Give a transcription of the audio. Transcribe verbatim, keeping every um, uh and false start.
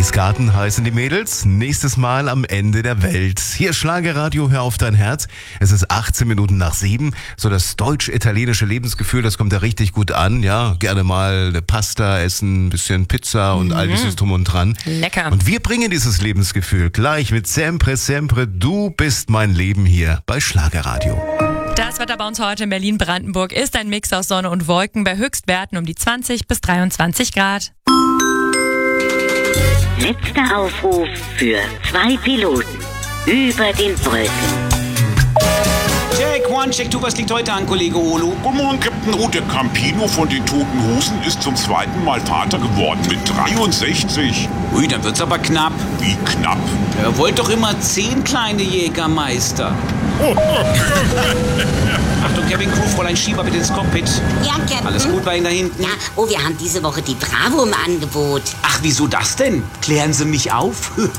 Eisgarten heißen die Mädels. Nächstes Mal am Ende der Welt. Hier Schlagerradio, hör auf dein Herz. Es ist achtzehn Minuten nach sieben. So das deutsch-italienische Lebensgefühl, das kommt da richtig gut an. Ja, gerne mal eine Pasta essen, ein bisschen Pizza und mhm. all dieses Drum und Dran. Lecker. Und wir bringen dieses Lebensgefühl gleich mit Sempre, Sempre. Du bist mein Leben hier bei Schlagerradio. Das Wetter bei uns heute in Berlin-Brandenburg ist ein Mix aus Sonne und Wolken bei Höchstwerten um die zwanzig bis dreiundzwanzig Grad. Letzter Aufruf für zwei Piloten über den Wolken. Check, one, check, two, was liegt heute an, Kollege Olo? Guten Morgen, Captain Ruth. Der Campino von den Toten Hosen ist zum zweiten Mal Vater geworden mit dreiundsechzig. Ui, dann wird's aber knapp. Wie knapp? Er wollte doch immer zehn kleine Jägermeister. Achtung, Kevin Crew, Fräulein Schieber bitte ins Cockpit. Ja, Captain. Alles gut bei Ihnen da hinten? Ja, oh, wir haben diese Woche die Bravo im Angebot. Ach, wieso das denn? Klären Sie mich auf.